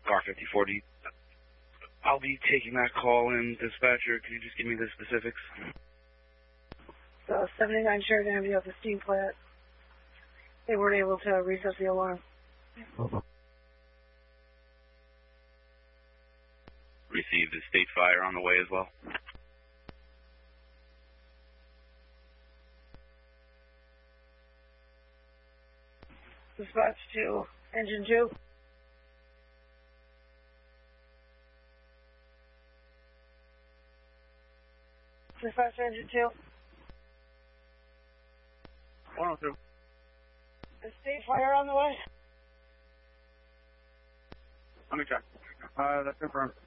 Car 5040. I'll be taking that call in, dispatcher. Can you just give me the specifics? So 79 Sheridan Avenue of the steam plant. They weren't able to reset the alarm. Received a state fire on the way as well. Dispatch to engine 2. Dispatch to engine 2. 102. The state fire on the way? Let me check. That's confirmed.